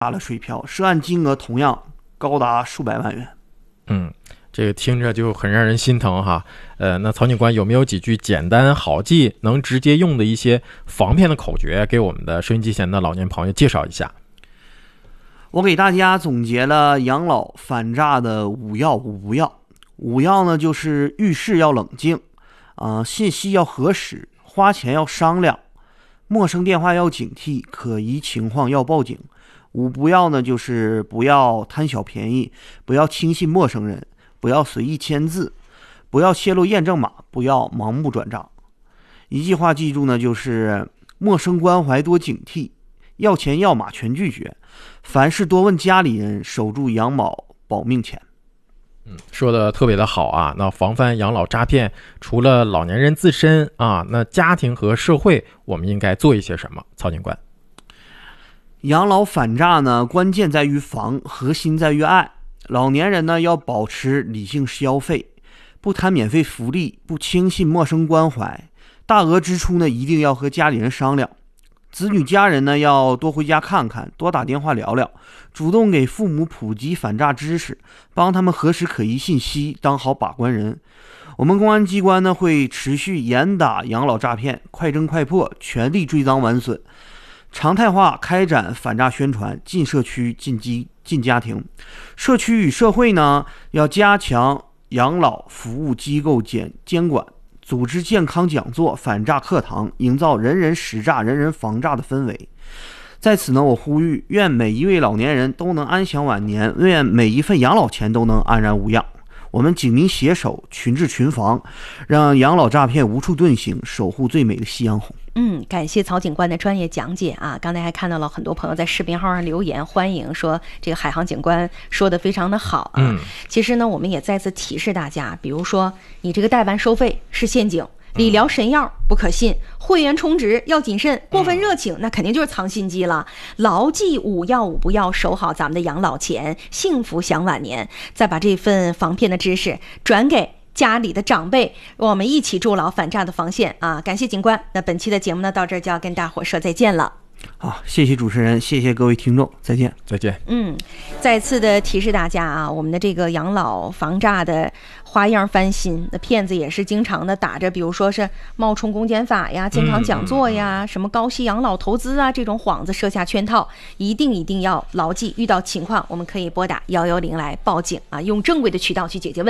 了水漂，涉案金额同样高达数百万元。 这个听着就很让人心疼哈。那曹警官有没有几句简单好记、能直接用的一些防骗的口诀，给我们的收音机前的老年朋友介绍一下？ 我给大家总结了养老反诈的5要5不要。5要呢，就是遇事要冷静，信息要核实，花钱要商量，陌生电话要警惕，可疑情况要报警。5不要呢，就是不要贪小便宜，不要轻信陌生人，不要随意签字，不要泄露验证码，不要盲目转账。一句话记住呢，就是陌生关怀多警惕，要钱要码全拒绝，凡事多问家里人，守住养老保命钱。 说的特别的好啊。那防范养老诈骗，除了老年人自身啊，那家庭和社会我们应该做一些什么？曹警官。 养老反诈呢，关键在于防，核心在于爱。老年人呢，要保持理性消费，不贪免费福利，不轻信陌生关怀。大额支出呢，一定要和家里人商量。子女家人呢，要多回家看看，多打电话聊聊，主动给父母普及反诈知识，帮他们核实可疑信息，当好把关人。我们公安机关呢，会持续严打养老诈骗，快侦快破，全力追赃完损，常态化开展反诈宣传，进社区、进家庭。社区与社会呢，要加强养老服务机构监管，组织健康讲座、反诈课堂，营造人人识诈、人人防诈的氛围。在此呢，我呼吁，愿每一位老年人都能安享晚年，愿每一份养老钱都能安然无恙。我们警民携手，群治群防，让养老诈骗无处遁形，守护最美的夕阳红。 感谢曹警官的专业讲解啊！刚才还看到了很多朋友在视频号上留言，欢迎说这个海航警官说的非常的好啊。其实呢，我们也再次提示大家，比如说你这个代办收费是陷阱，理疗神药不可信，会员充值要谨慎，过分热情那肯定就是藏心机了。牢记5要5不要，守好咱们的养老钱，幸福享晚年。再把这份防骗的知识转给家里的长辈，我们一起筑牢反诈的防线啊！感谢警官。那本期的节目呢，到这儿就要跟大伙说再见了。 好，谢谢主持人，谢谢各位听众，再见。 再次的提示大家啊，我们的这个养老防诈的花样翻新，那骗子也是经常的打着比如说是冒充公检法呀、健康讲座呀、什么高息养老投资啊这种幌子设下圈套，一定要牢记，遇到情况我们可以拨打110来报警啊，用正规的渠道去解决问题。